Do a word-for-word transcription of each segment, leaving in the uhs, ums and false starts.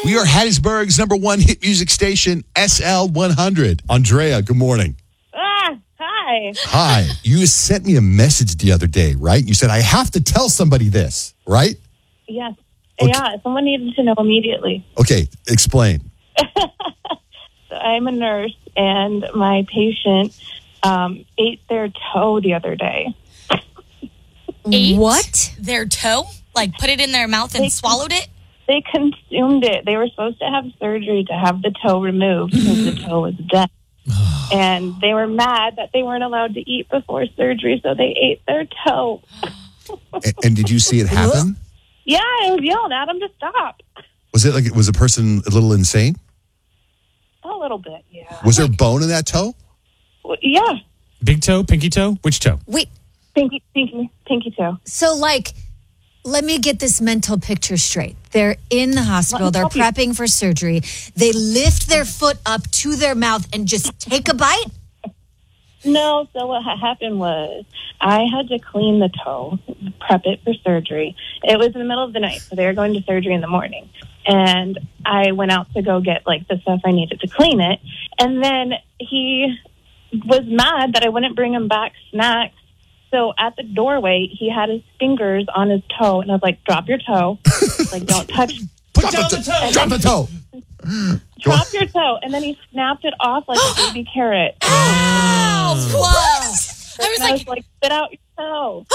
We are Hattiesburg's number one hit music station, S L one hundred. Andrea, good morning. Ah, hi. Hi. You sent me a message the other day, right? You said, I have to tell somebody this, right? Yes. Okay. Yeah, someone needed to know immediately. Okay, explain. So I'm a nurse, and my patient um, ate their toe the other day. Ate What? their toe? Like put it in their mouth and They- swallowed it? They consumed it. They were supposed to have surgery to have the toe removed because the toe was dead. And they were mad that they weren't allowed to eat before surgery, so they ate their toe. And, and did you see it happen? Yeah, I was yelling at them to stop. Was it like, was the person a little insane? A little bit, yeah. Was there bone in that toe? Well, yeah, Big toe, pinky toe? Which toe? Wait, pinky, pinky, pinky toe. so like, let me get this mental picture straight. They're in the hospital. Let me They're help you. prepping for surgery. They lift their foot up to their mouth and just take a bite? No, so what ha- happened was I had to clean the toe, prep it for surgery. It was in the middle of the night, so they were going to surgery in the morning. And I went out to go get, like, the stuff I needed to clean it. And then he was mad that I wouldn't bring him back snacks. So at the doorway, he had his fingers on his toe, and I was like, drop your toe. Like, don't touch. Put down the toe. Drop the toe. Drop your toe. And then he snapped it off like a baby carrot. Oh, whoa. I was And I like, was like, spit out your toe.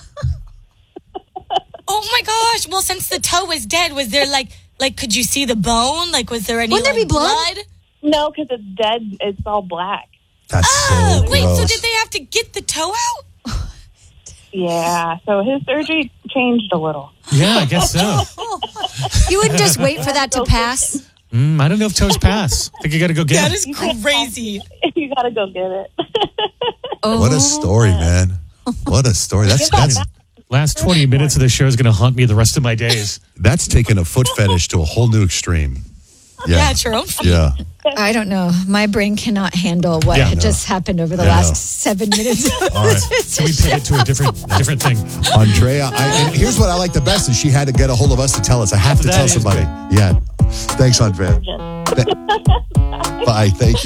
oh my gosh. Well, since the toe was dead, was there like, like, could you see the bone? Like, was there any Wouldn't there like, be blood? No, because it's dead. It's all black. That's Oh, so wait, gross. so did they have to get the toe out? Yeah, so his surgery changed a little. Yeah, I guess so. You wouldn't just wait for that to pass? Mm, I don't know if toes pass. I think you got to go get That it. is crazy. You gotta go get it. Oh, What a story, man. What a story. That's that's Last twenty minutes of the show is going to haunt me the rest of my days. that's taken a foot fetish to a whole new extreme. Yeah, Yeah. it's your own fault. Yeah. I don't know. My brain cannot handle what Yeah, had no. just happened over the Yeah, last no. seven minutes. All right. So we pivot to a different different thing. Andrea, I, and here's what I like the best is she had to get a hold of us to tell us. I have to That tell is somebody. Yeah. Thanks, Andrea. Th- Bye. Thank you.